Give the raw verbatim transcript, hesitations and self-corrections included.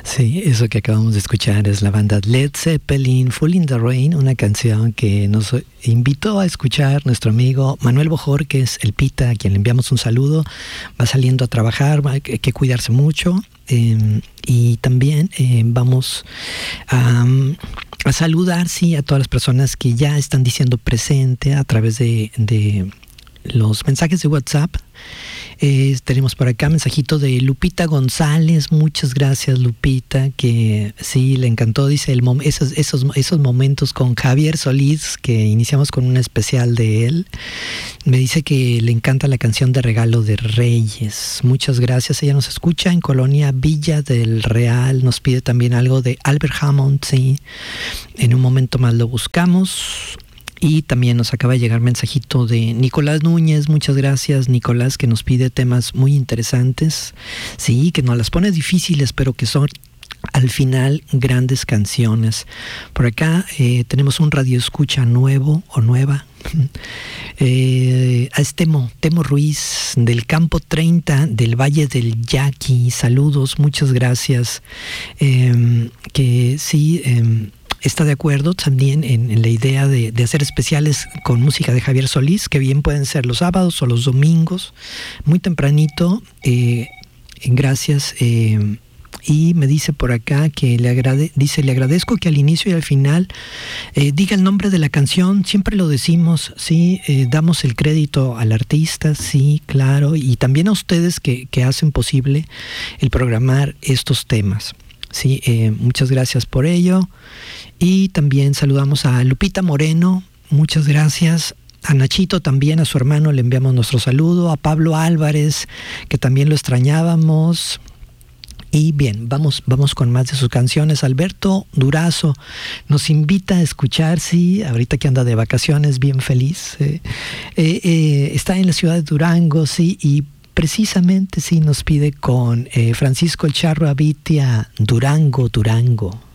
Sí, eso que acabamos de escuchar es la banda Led Zeppelin, Full in the Rain, una canción que nos invitó a escuchar nuestro amigo Manuel Bojorquez, el Pita, a quien le enviamos un saludo. Va saliendo a trabajar, hay que cuidarse mucho. Eh, y también eh, vamos a, a saludar, sí, a todas las personas que ya están diciendo presente a través de, de los mensajes de WhatsApp. Eh, tenemos por acá mensajito de Lupita González. Muchas gracias, Lupita, que sí, le encantó, dice, el mom- esos, esos, esos momentos con Javier Solís, que iniciamos con un especial de él. Me dice que le encanta la canción de Regalo de Reyes. Muchas gracias. Ella nos escucha en Colonia Villa del Real. Nos pide también algo de Albert Hammond, sí. En un momento más lo buscamos. Y también nos acaba de llegar mensajito de Nicolás Núñez. Muchas gracias, Nicolás, que nos pide temas muy interesantes. Sí, que nos las pone difíciles, pero que son al final grandes canciones. Por acá eh, tenemos un radioescucha nuevo o nueva. Eh, a Temo, Temo Ruiz, del Campo treinta, del Valle del Yaqui. Saludos, muchas gracias. Eh, que sí... Eh, está de acuerdo también en, en la idea de, de hacer especiales con música de Javier Solís, que bien pueden ser los sábados o los domingos, muy tempranito. Eh, gracias. Eh, y me dice por acá que le agrade, dice, le agradezco que al inicio y al final eh, diga el nombre de la canción. Siempre lo decimos, sí, eh, damos el crédito al artista, sí, claro, y también a ustedes que, que hacen posible el programar estos temas. Sí, eh, muchas gracias por ello. Y también saludamos a Lupita Moreno, muchas gracias. A Nachito también, a su hermano, le enviamos nuestro saludo. A Pablo Álvarez, que también lo extrañábamos. Y bien, vamos, vamos con más de sus canciones. Alberto Durazo nos invita a escuchar, sí, ahorita que anda de vacaciones, bien feliz. Eh, eh, eh, está en la ciudad de Durango, sí, y precisamente sí nos pide con eh, Francisco El Charro Abitia, Durango, Durango.